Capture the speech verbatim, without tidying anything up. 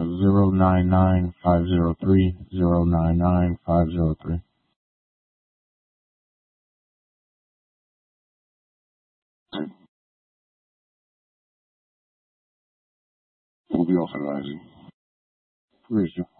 zero nine nine five zero three, zero nine nine five zero three. We'll be authorizing. Where is you?